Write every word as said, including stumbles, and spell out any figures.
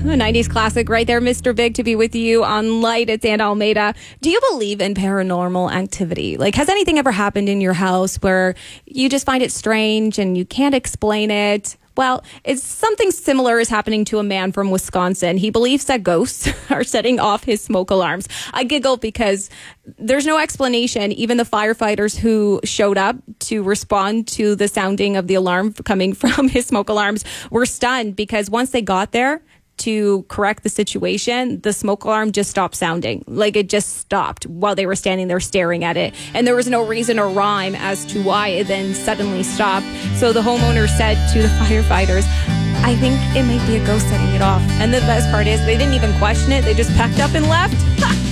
A nineties classic right there, Mister Big, to be with you on Light. It's Ann Almeida. Do you believe in paranormal activity? Like, has anything ever happened in your house where you just find it strange and you can't explain it? Well, it's something similar is happening to a man from Wisconsin. He believes that ghosts are setting off his smoke alarms. I giggle because there's no explanation. Even the firefighters who showed up to respond to the sounding of the alarm coming from his smoke alarms were stunned because once they got there to correct the situation, the smoke alarm just stopped sounding. Like, it just stopped while they were standing there staring at it. And there was no reason or rhyme as to why it then suddenly stopped. So the homeowner said to the firefighters, I think it might be a ghost setting it off. And the best part is they didn't even question it. They just packed up and left.